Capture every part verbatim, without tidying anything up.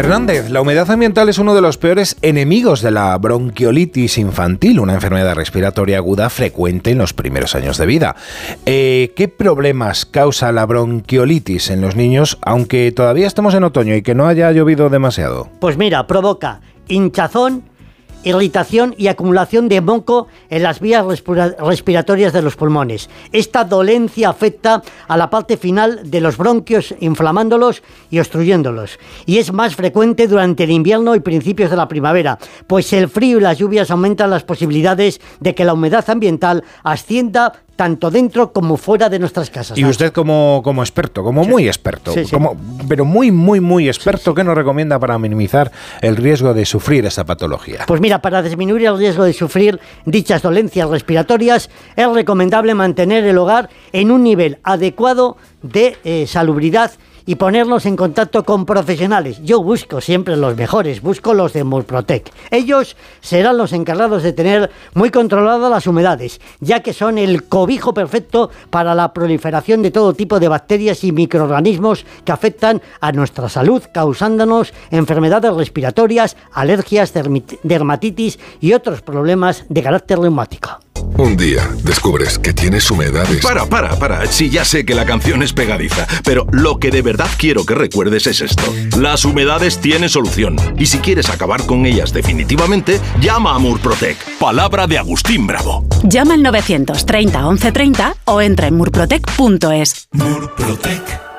Hernández, la humedad ambiental es uno de los peores enemigos de la bronquiolitis infantil, una enfermedad respiratoria aguda frecuente en los primeros años de vida. Eh, ¿Qué problemas causa la bronquiolitis en los niños, aunque todavía estemos en otoño y que no haya llovido demasiado? Pues mira, provoca hinchazón, irritación y acumulación de moco en las vías respira- respiratorias de los pulmones. Esta dolencia afecta a la parte final de los bronquios, inflamándolos y obstruyéndolos. Y es más frecuente durante el invierno y principios de la primavera, pues el frío y las lluvias aumentan las posibilidades de que la humedad ambiental ascienda tanto dentro como fuera de nuestras casas. Y usted como, como experto, como sí. muy experto, sí, sí. Como, pero muy, muy, muy experto, sí, sí. ¿qué nos recomienda para minimizar el riesgo de sufrir esta patología? Pues mira, para disminuir el riesgo de sufrir dichas dolencias respiratorias, es recomendable mantener el hogar en un nivel adecuado de eh, salubridad y ponernos en contacto con profesionales. Yo busco siempre los mejores, busco los de Murprotec. Ellos serán los encargados de tener muy controladas las humedades, ya que son el cobijo perfecto para la proliferación de todo tipo de bacterias y microorganismos que afectan a nuestra salud, causándonos enfermedades respiratorias, alergias, dermatitis y otros problemas de carácter reumático. Un día descubres que tienes humedades. Para, para, para. Sí, ya sé que la canción es pegadiza, pero lo que de verdad quiero que recuerdes es esto. Las humedades tienen solución. Y si quieres acabar con ellas definitivamente, llama a Murprotec. Palabra de Agustín Bravo. Llama al novecientos treinta once treinta o entra en murprotec punto es. Murprotec.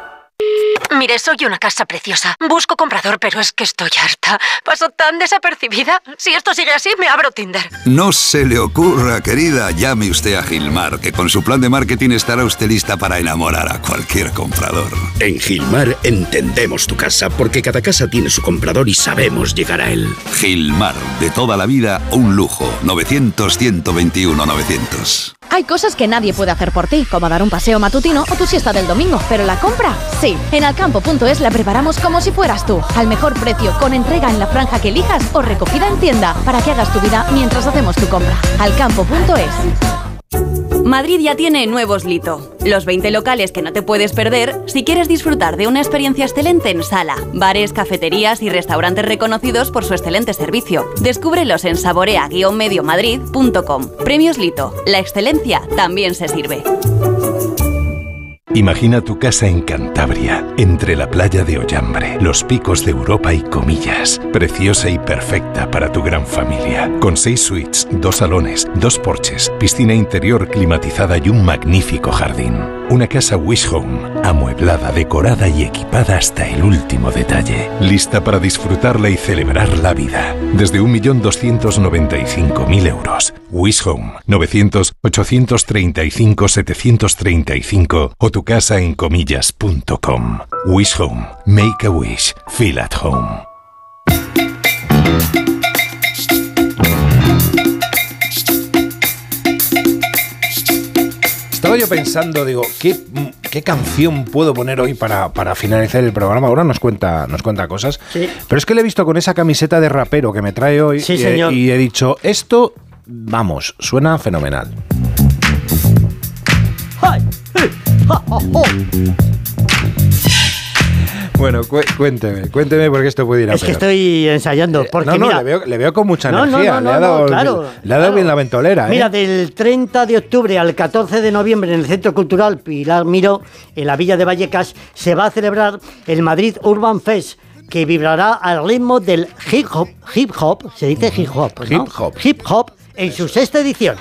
Mire, soy una casa preciosa. Busco comprador, pero es que estoy harta. Paso tan desapercibida. Si esto sigue así, me abro Tinder. No se le ocurra, querida. Llame usted a Gilmar, que con su plan de marketing estará usted lista para enamorar a cualquier comprador. En Gilmar entendemos tu casa, porque cada casa tiene su comprador y sabemos llegar a él. Gilmar, de toda la vida, un lujo. novecientos, ciento veintiuno, novecientos. Hay cosas que nadie puede hacer por ti, como dar un paseo matutino o tu siesta del domingo, pero la compra, sí. En alcampo punto es la preparamos como si fueras tú, al mejor precio, con entrega en la franja que elijas o recogida en tienda, para que hagas tu vida mientras hacemos tu compra. alcampo punto es. Madrid ya tiene nuevos Lito, los veinte locales que no te puedes perder si quieres disfrutar de una experiencia excelente en sala, bares, cafeterías y restaurantes reconocidos por su excelente servicio. Descúbrelos en saborea guion medio madrid punto com. Premios Lito, la excelencia también se sirve. Imagina tu casa en Cantabria, entre la playa de Ollambre, los picos de Europa y Comillas. Preciosa y perfecta para tu gran familia. Con seis suites, dos salones, dos porches, piscina interior climatizada y un magnífico jardín. Una casa Wish Home, amueblada, decorada y equipada hasta el último detalle. Lista para disfrutarla y celebrar la vida. Desde un millón doscientos noventa y cinco mil euros. Wish Home, novecientos, ochocientos treinta y cinco, setecientos treinta y cinco o tu casa en comillas punto com. Wish Home. Make a wish. Feel at home. Estaba yo pensando, digo, ¿qué, qué canción puedo poner hoy para, para finalizar el programa? Ahora nos cuenta, nos cuenta cosas. Sí. Pero es que le he visto con esa camiseta de rapero que me trae hoy. Sí, y, señor. y he dicho, esto, vamos, suena fenomenal. ¡Ay! ¡Ja, ja, ja! Bueno, cu- cuénteme, cuénteme porque esto puede ir a Es peor. que estoy ensayando. Porque, no, no, mira, le, veo, le veo con mucha no, energía. No, no, le ha no, dado, no, claro, le ha dado claro. bien la ventolera. Mira, ¿eh? del treinta de octubre al catorce de noviembre en el Centro Cultural Pilar Miró, en la Villa de Vallecas, se va a celebrar el Madrid Urban Fest, que vibrará al ritmo del hip hop, hip hop, se dice hip hop, ¿no? Hip hop. Hip hop, en su sexta edición.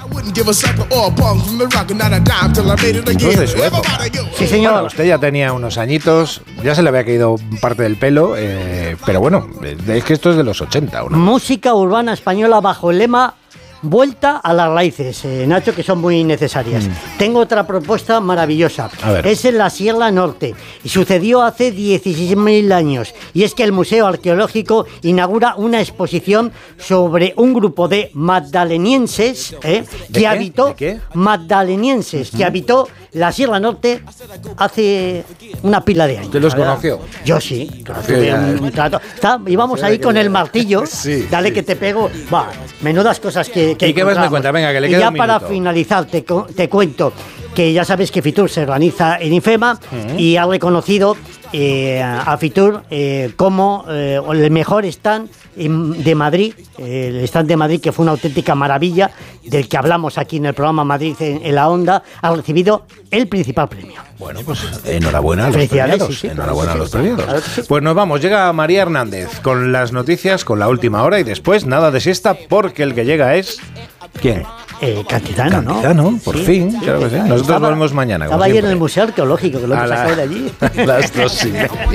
Eso es de su época. Sí, señor. Bueno, usted ya tenía unos añitos, ya se le había caído parte del pelo, eh, pero bueno, es que esto es de los ochenta, ¿no? Música urbana española bajo el lema Vuelta a las raíces, eh, Nacho, que son muy necesarias. Mm. Tengo otra propuesta maravillosa. Es en la Sierra Norte y sucedió hace dieciséis mil años. Y es que el Museo Arqueológico inaugura una exposición sobre un grupo de magdalenienses eh, que qué? habitó ¿De qué? magdalenienses uh-huh. que habitó la Sierra Norte hace una pila de años. ¿Usted los conoció? Yo sí. Tuve un trato. Está, íbamos ahí con el martillo. Sí, dale sí. que te pego. Va, menudas cosas que. que ¿Y qué más me cuenta? Venga, que le queda Y ya un para minuto. finalizar, te, te cuento. que ya sabes que Fitur se organiza en IFEMA uh-huh. y ha reconocido eh, a Fitur eh, como eh, el mejor stand de Madrid, eh, el stand de Madrid, que fue una auténtica maravilla, del que hablamos aquí en el programa Madrid en, en la Onda, ha recibido el principal premio. Bueno, pues enhorabuena a los premiados. Sí, sí, enhorabuena sí, sí, a los premiados. Claro sí. Pues nos vamos, llega María Hernández con las noticias, con la última hora y después nada de siesta, porque el que llega es... ¿Quién? Eh, Cantizano, ¿no? Cantizano, por sí, fin, sí, claro que sí. Nosotros estaba, volvemos mañana. Estaba ayer en el Museo Arqueológico, que lo hemos sacado de allí. Las dos, sí.